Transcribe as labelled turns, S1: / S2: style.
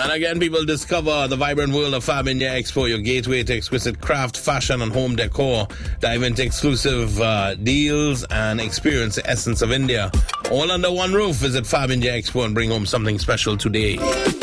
S1: And again, people, discover the vibrant world of Fab India Expo, your gateway to exquisite craft, fashion, and home decor. Dive into exclusive deals and experience the essence of India. All under one roof. Visit Fab India Expo and bring home something special today.